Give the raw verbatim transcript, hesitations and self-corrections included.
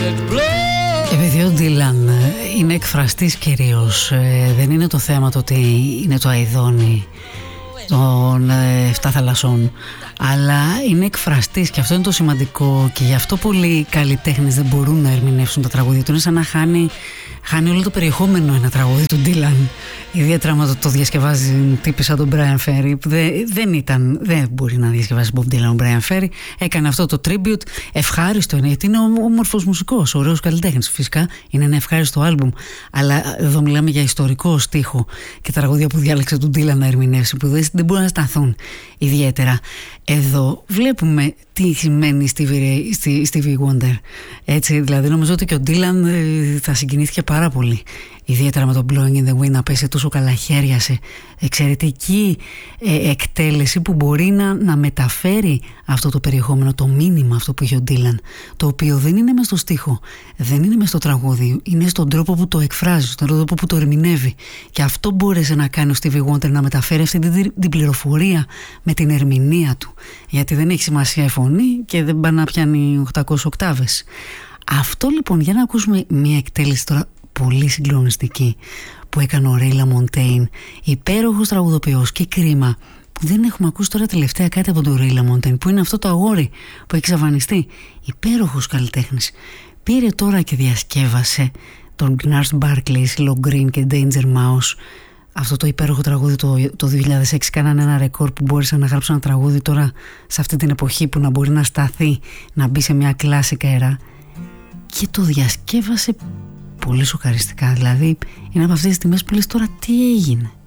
Επειδή ο Ντίλαν είναι εκφραστής κυρίως, δεν είναι το θέμα το ότι είναι το αηδόνι των εφτά θαλασσών, αλλά είναι εκφραστής και αυτό είναι το σημαντικό, και γι' αυτό πολλοί καλλιτέχνες δεν μπορούν να ερμηνεύσουν τα τραγούδια του. Είναι σαν να χάνει, χάνει όλο το περιεχόμενο ένα τραγούδι του Ντίλαν, ιδιαίτερα άμα το, το διασκευάζει τύπη σαν τον Μπράιαν Φέρι, που δεν, δεν ήταν, δεν μπορεί να διασκευάσει Bob Dylan ο Μπράιαν Φέρι. Έκανε αυτό το tribute, ευχάριστο είναι, γιατί είναι όμορφος μουσικός, ωραίος καλλιτέχνης, φυσικά είναι ένα ευχάριστο άλμπουμ, αλλά εδώ μιλάμε για ιστορικό στίχο και τραγούδια που διάλεξε τον Dylan να ερμηνεύσει, που δεν, δεν μπορούν να σταθούν ιδιαίτερα. Εδώ βλέπουμε τι σημαίνει Stevie, Stevie Wonder. Έτσι, δηλαδή νομίζω ότι και ο Dylan ε, θα συγκινήθηκε πάρα πολύ, ιδιαίτερα με το Blowing in the Wind, να πέσει τόσο καλά χέρια σε εξαιρετική ε, εκτέλεση που μπορεί να, να μεταφέρει αυτό το περιεχόμενο, το μήνυμα αυτό που είχε ο Dylan, το οποίο δεν είναι μες στο στίχο, δεν είναι μες στο τραγούδι, είναι στον τρόπο που το εκφράζει, στον τρόπο που το ερμηνεύει, και αυτό μπόρεσε να κάνει ο Stevie Wonder, να μεταφέρει αυτή την, την πληροφορία με την ερμηνεία του, γιατί δεν έχει σημασία η φωνή και δεν πάει να πιάνει οκτακόσιες οκτάβες. Αυτό λοιπόν, για να ακούσουμε μια εκτέλεση τώρα πολύ συγκλονιστική που έκανε ο Ray LaMontagne, υπέροχος τραγουδοποιός, και κρίμα που δεν έχουμε ακούσει τώρα τελευταία κάτι από τον Ray LaMontagne, που είναι αυτό το αγόρι που έχει εξαφανιστεί, υπέροχος καλλιτέχνης. Πήρε τώρα και διασκεύασε τον Gnarls Barkley, Silo Green και Danger Mouse, αυτό το υπέροχο τραγούδι το, το δύο χιλιάδες έξι. Κάνανε ένα ρεκόρ που μπόρεσαν να γράψουν ένα τραγούδι τώρα σε αυτή την εποχή, που να μπορεί να σταθεί, να μπει σε μια κλάσικα ερά, και το διασκεύασε πολύ σοκαριστικά. Δηλαδή είναι από αυτές τις στιγμές που λες τώρα τι έγινε.